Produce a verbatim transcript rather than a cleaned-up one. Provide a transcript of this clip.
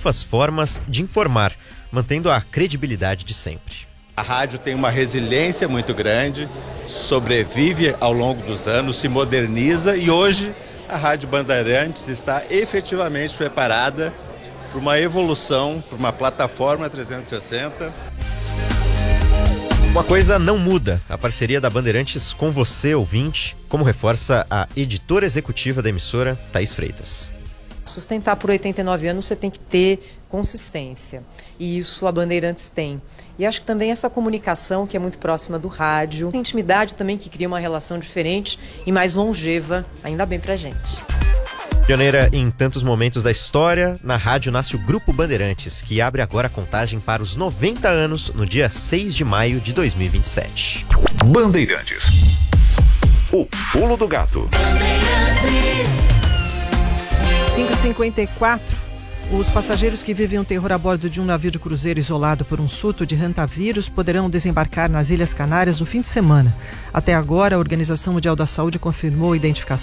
novas formas de informar, mantendo a credibilidade de sempre. A rádio tem uma resiliência muito grande, sobrevive ao longo dos anos, se moderniza e hoje a Rádio Bandeirantes está efetivamente preparada para uma evolução, para uma plataforma trezentos e sessenta. Uma coisa não muda, a parceria da Bandeirantes com você, ouvinte, como reforça a editora executiva da emissora, Thaís Freitas. Sustentar por oitenta e nove anos você tem que ter consistência, e isso a Bandeirantes tem. E acho que também essa comunicação que é muito próxima do rádio, a intimidade também que cria uma relação diferente e mais longeva, ainda bem pra gente. Pioneira em tantos momentos da história, na rádio nasce o Grupo Bandeirantes, que abre agora a contagem para os noventa anos no dia seis de maio de dois mil e vinte e sete. Bandeirantes. O pulo do gato. cinco e cinquenta e quatro. Os passageiros que vivem o terror a bordo de um navio de cruzeiro isolado por um surto de hantavírus poderão desembarcar nas Ilhas Canárias no fim de semana. Até agora, a Organização Mundial da Saúde confirmou a identificação